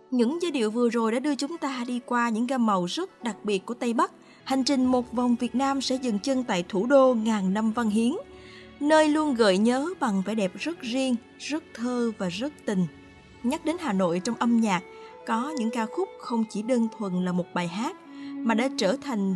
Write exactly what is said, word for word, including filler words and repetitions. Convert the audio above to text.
Những giai điệu vừa rồi đã đưa chúng ta đi qua những gam màu rất đặc biệt của Tây Bắc. Hành trình một vòng Việt Nam sẽ dừng chân tại thủ đô ngàn năm văn hiến, nơi luôn gợi nhớ bằng vẻ đẹp rất riêng, rất thơ và rất tình. Nhắc đến Hà Nội trong âm nhạc, có những ca khúc không chỉ đơn thuần là một bài hát, mà đã trở thành